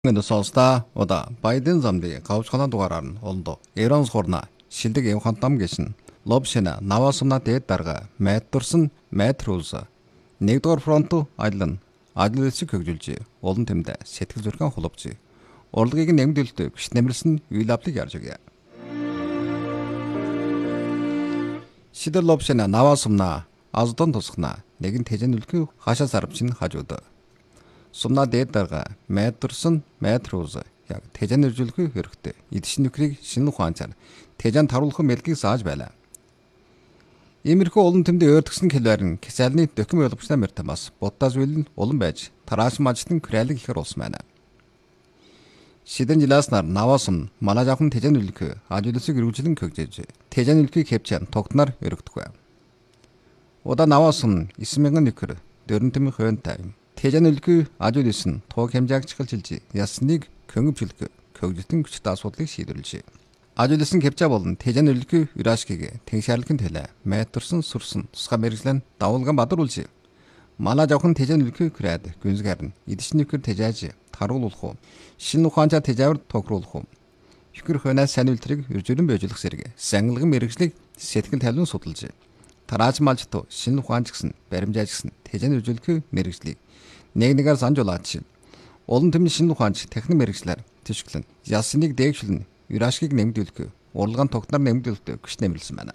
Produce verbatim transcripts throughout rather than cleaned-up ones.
Ингээд сонс다 오다 바이든 замды 가우치хана дугаараар нь олондоо Иран сурна шилдэг явхантам гэсэн лобшина навасумна дээд дарга майдтурсан майтрулс нэгдүгээр фронт аялан ажил хэсэг хөгжүүлж олон тэмдэ сэтгэл зүрхэн хулавч урлагийг нэмдэлтэй гүш нэмэрсэн үйл авлыг ярьж өгье. Шидэр лобшина навасумна аздон тусгна нэгэн тэжэн үлхий хашаа сарвчин хажууд сумна дээд дарга майдтурсан майтрулс яг тэжэн иржүүлэхүй хэрэгтэй. Эдшин нөхрийг шинэ ухаанчаар тэжэн таруулах мэлгийг зааж байлаа. Иймэрхүү олон тэмдэг ойртгсон хэлбэр нь кисалны докюм ойлгомжтой мэртамас буддаас үйл нь улан байж тарааш мажтын кралиг ихэр улс байна. Шидэн жиласнаар наваасам малажаахан тэжэн үлхий ажуулсыг өргөжлөн хөгжиж тэжэн үлхийг хэвчэн тогтноор өргөдөх байв. Удаа наваасам девять мянган нөхөр дөрөнтөмийн хойнтай тэжэн үлхий ажуулсан туг хэмжээгчилж ясныг көнгөвчлөх хөгжөлтөн хүчтэй асуудлыг шийдвэрлэж. Ажуулсан хэмжээ болон тэжэн үлхий Ирашкийг тэншаарлахын төлөө майдтурсан сүрсэн тусгай мэрэгчлэн давуулган бадруулж. Мала жавхан тэжэн үлхий крад гүнзгэр нь эдшнийхэр тэжээж таруулах уу. Шинэ ухаанчаа тэжээвэр тохируулах уу. Хикэр хөнөөс сайн үлтрийг үржүүлэн бойжуулах зэрэг сангилган мэрэгчлийг сэтгэл тавилан судалж. Тарааж малжтуу шинэ ухаанч гэсэн баримжаач гэсэн тэжэн үржүүлэхүй мэрэгчлийг нэг нэгээр санжуулаач. Олон тэмний шинэ ухаанч техник мэрэгчлэр төшөглөн ясныг дээгшүүлнэ Ирашкийг нэмэгдүүлэх урлагаан тогтноор нэмэгдүүлэлт гүш нэмэрлсэн байна.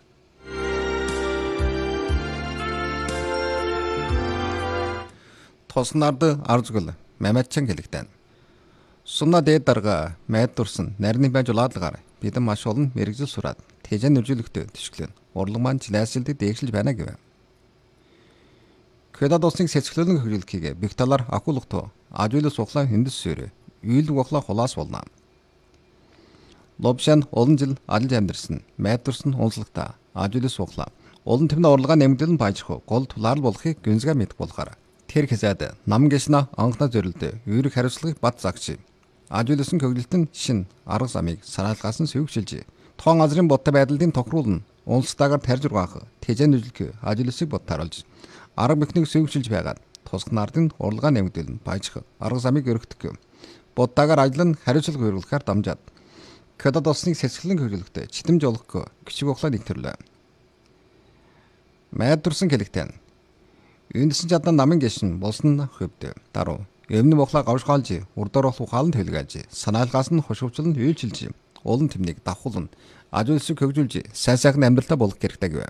Тоснард арзгал маматчан хэлэгдэн. Сумна дээд дарга майдтурсан нарны байж улаадлагаар бидэн маш олон мэрэгжил сураад тэжэн үржүүлэхтэй төшөглөн урлаг маань жилээсэлдэг дээгшилж байна гэв. Кведадосныг сэцгэлэн хөгжүүлэхийг бих талаар акуулгато ажуулс ухлаа хиндэс сөрө үйл ухлаа хулаас болно. Лобшан олон жил ажиллаж амьдэрсэн майдтурсан унслагта ажуулс ухлаа олон тэмнэ урлагаа нэмэгдэлэн баяжих гол тулаар болохыг гүнзгий мэдэх болохоор тэр хэзээд нам гişна анхна зөрөлдөө үүрэг хариуцлагыг бат загч ажуулсан хөгжөлтөн шин арга замыг санаалгаас нь сүйгшилж тоон газрын бодтой байдлын тохируулна унсдаагаар тарж ургаах тэжэн үзлэх ажуулсыг бод таруулж арга бихнийг сүйгшилж байгаад тусах нардын урлагаа нэмэгдэлэн баяжих арга замыг өргөдөх боддаагаар ажил нь хариуцлага хөрвүүлэхээр дамжаад Кведадосныг сэцгэлэн хөгжүүлэхдээ читэмж олох гिचиг ухлаа нэгтэрлээ. Майдтурсан хэлэгтэн Үндсэн чадан намын гişн болсон хөвд даруй өмнө бохлаа гавшгаалж урдор болох ухаалан төлгөөж санаалгаас нь хушгивчлан үйлчилж олон тэмнийг давхуулна ажуулсыг хөгжүүлж сайн сайхан амьдралтай болох хэрэгтэй гэв.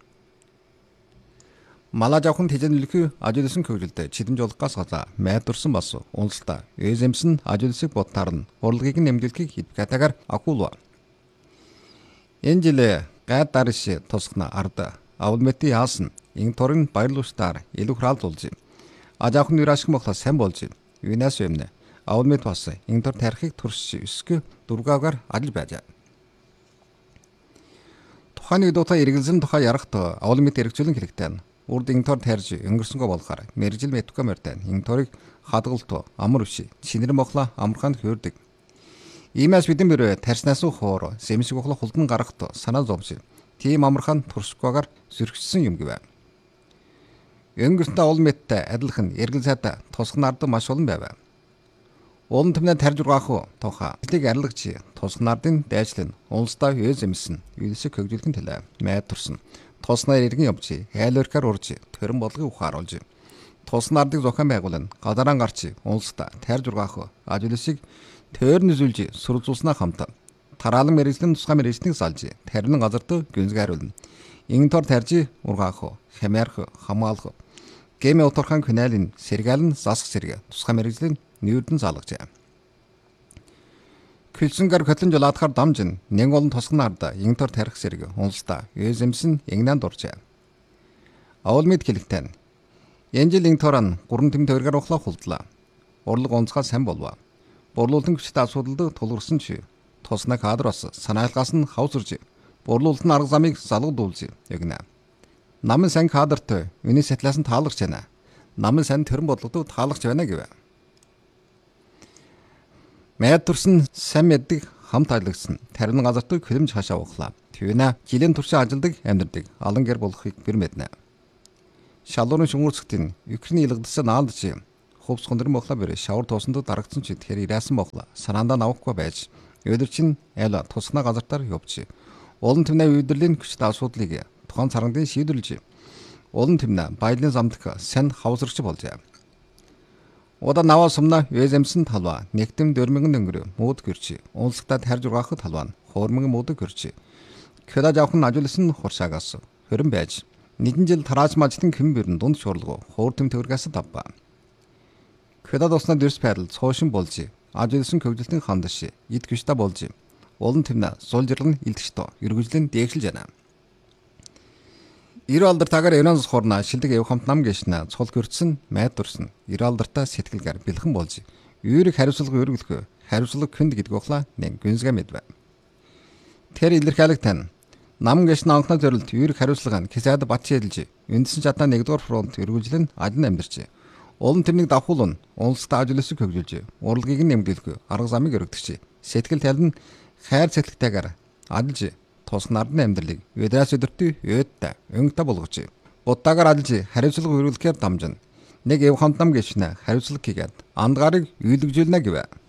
Мала жавхан тэжэн үлхий ажуулсан хөгжөлдөө чидэмж олохгаас гадаа майдтурсан бас унсалтаа эзэмсэн ажуулсыг бод тарна урлагийг нэмэгдүүлэхийг хидгатагаар акуулва. Энэ жил гайд дарш тусгна ард авалмети яасан ин торын баярлуустаар илүү храалдуулж ажаахан Ирашк мохлоо сайн болж юунаас өмнө авалмет бас ин тор тарихыг турш өсгө дургаагаар ажил байжаа. Тухайн удаа эргэлзэн тухай ярахт авалмет хэрэгжүүлэн хэрэгтэй. Урд ин тор тарж өнгөрсөнгөө болохоор мэржил мэтгэх мөртэн ин торыг хадгалт амар өвши шинэр мохлоо амарханд хөрдөг. Иймээс бидэн бэрэ тарснаас хоор сэмсэг ухлаа хулдан гарахт санаа зовж тийм амархан туршгаагаар зөрчсөн юм гэв. Өнгөрсөндөө авалметтэй адилхан эргэл сайд тусах нард маш олон байв. Олон тэмнээ тарж ургаах тухай хэлийг арилгаж тусах нардын дайчлан улсдаа хөөс эмсэн үйлсэг хөгжүүлэхин төлөө майдтурсан туснаар иргэн явж хайлуурхаар урж төрөн бодлогыг ухааруулж тус нардыг зохион байгуулан гадаран гарч улсдаа тарж ургаах ажуулсыг тойр низүүлж суралцуулснаа хамт тараалан мэрэгжлийн тусгай мэрэгжлийг салж тарин газарт гүнзгийруулна. Ин тор тарж ургаах хямаарх хамгаалах гэмэ уторхан каналын сэргэлэн засах зэрэг тусгай мэрэгжлийн нүүрдэн залгажээ. Күлсэнгар хөтлөн жолаадахаар дамжин нэг олон тусгнаарда ин тор тарих зэрэг унсдаа эзэмсэн игнанд дуржээ. Авалмет хэлэгтэн энэ жил ин торон гурван тэм тойргаар ухлаа хулдлаа. Урлаг онцгой сайн болов. Борлуулалтын хүчтэй асуудалд тулгарсан чи тусна кадроос санаалгаас нь хавсарж борлуулалтын арга замыг залгадуулж ягна. Намын сайн кадртай үний сатлаас нь таалагч байна. Намын сайн төрөн бодлогод таалагч байна гэв. Майдтурсан сайн мэддэг хамт аялагдсан тарин газарт хөлөмж хашаа ухлаа. Твэнэ жилийн туршийн ажилдаг амьдрдаг алан гэр болохыг бэр мэднэ. Шалуурын шунгуурцгтын Украины илгдсэн наалдж хувцсгондэр мохла бэрэ шавар туусанд дарагдсан ч тэр ирээсэн мохла санаандаа навахгүй байж өдөрчин айла тусгна газартаар явж. Олон тэмнээ үйлдвэрлэлийн хүчтэй асуудлыг тухайн царгандын шийдвэрлэж. Олон тэмнээ баялын замдах сайн хавсарч болжээ. Ода наваа сумна өзэмсэн талва нэгтэм дөрмигэн өнгөрөө мод гэрчи. Унсгата тарж ургаах талваа хоормын мод гэрчи. Кэда жавхан ажуулсан хуршаагаас хөрөн байж. Нэгэн жил тарааж мажтын хэн бэрэн дунд шуурлага хоор тэм төгргээс тавба. Кэда досноо дэрс пайрал цоошин болж. Ажуулсан хөвжөлтийн хандаш ид гүшта болж. Олон тэмнээ суулжрал нь илтгэжтэй ергөжлөн дээгшилж байна. Ир алдар тагаар Иранс хорна шилдэг яв хамт нам гэшнэ цол гөрцөн майдурсан ир алдартай сэтгэлгээр бэлхэн болж үүрэг хариуцлага өргөлгөө хариуцлага хүнд гэдэг ухлаа нэг гүнзгэ мэдвэ. Тэр илэрхийлэг тань нам гэшнэ анхны зорилт үүрэг хариуцлага нь кисад батчилж үндсэн чадна нэгдүгээр фронт өргөжлөн адин амьдарч. Олон тэрнийг давхуулн улстай ажлыг хөгжүүлж урлагийг нэмэгдүүлэх арга замыг өргөдөж сэтгэл талд нь хайр цэцлэгтэйгээр адилж тусгнаар нь амьдралыг өдрөөс өдөртөө өдтэй өнгөтэй болгож. Будаагаар адилж хариуцлага өргөлөхээр дамжин. Нэг эв хамтнам гэшнэ хариуцлага хийгээд андгаарыг үйлгжүүлнэ гэвэ.